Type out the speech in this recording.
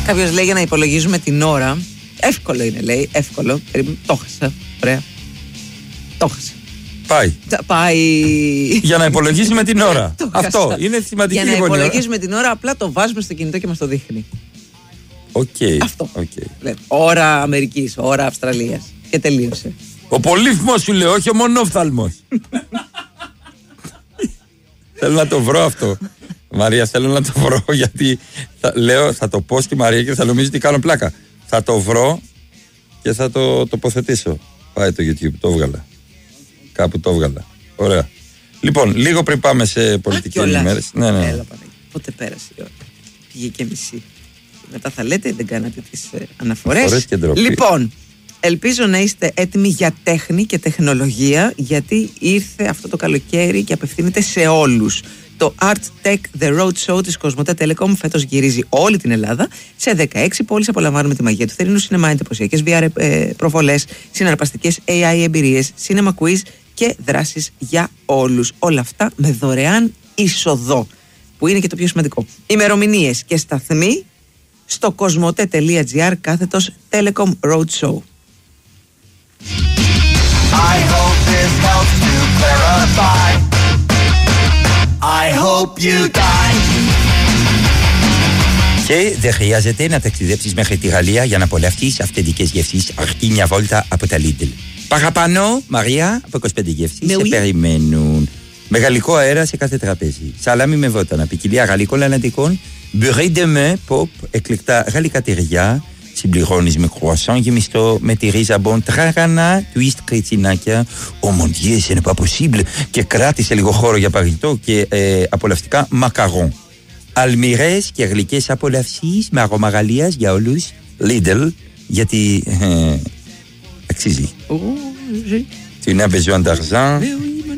Κάποιος λέει για να υπολογίζουμε την ώρα. Εύκολο είναι, λέει. Εύκολο. Το χάσα. Ωραία. Το χάσα. Πάει. Για να υπολογίσουμε την ώρα. Αυτό είναι σημαντική. Για να υπολογίσουμε την ώρα, απλά το βάζουμε στο κινητό και μας το δείχνει. Αυτό. Ώρα Αμερικής, ώρα Αυστραλίας. Και τελείωσε. Ο πολύφημος σου λέω, όχι ο μονόφθαλμος. Θέλω να το βρω αυτό. Μαρία, θέλω να το βρω γιατί λέω, θα το πω στη Μαρία και θα νομίζει ότι κάνω πλάκα. Θα το βρω και θα το τοποθετήσω. Πάει το YouTube, το έβγαλα. Κάπου το έβγαλα. Ωραία. Λοιπόν, λίγο πριν πάμε σε πολιτική ενημέρωση. Ναι. Έλα, πότε πέρασε η ώρα. Πήγε και μισή. Μετά θα λέτε, δεν κάνατε τις αναφορές. Λοιπόν, ελπίζω να είστε έτοιμοι για τέχνη και τεχνολογία, γιατί ήρθε αυτό το καλοκαίρι και απευθύνεται σε όλους. Το Art Tech The Road Show της Κοσμοτέ Telecom φέτος γυρίζει όλη την Ελλάδα. Σε 16 πόλεις απολαμβάνουμε τη μαγεία του θερινού σινεμά, εντυπωσιακές VR προβολές, συναρπαστικές AI εμπειρίες, cinema quiz και δράσεις για όλους. Όλα αυτά με δωρεάν είσοδο, που είναι και το πιο σημαντικό. Ημερομηνίες και σταθμοί στο cosmote.gr/Telecom Road Show. I hope this helps to clarify. I hope you die. Και δεν χρειάζεται να ταξιδέψεις μέχρι τη Γαλλία για να απολαύσεις αυθεντικές γεύσεις, αρκεί μια βόλτα από τα Lidl. Παραπάνω, Μαρία, από 25 γεύσεις σε περιμένουν. Με γαλλικό αέρα σε κάθε τραπέζι. Σαλάμι με βότανα, ποικιλία γαλλικών λανατικών, μπουρέ de main, pop, εκλεκτά γαλλικά τυριά, συμπληρώνεις με κρουασάν γεμιστό, με τη ρίζα μπον, τραγανά, twist κρετσινάκια. Oh mon Dieu, ce n'est pas possible. Και κράτησε λίγο χώρο για παγιτό και απολαυστικά μακαρόν. Αλμυρές και γλυκές απολαυσεις με αρώμα Γαλλίας για όλους. Lidl, γιατί αξίζει. Tu n'as besoin d'argent.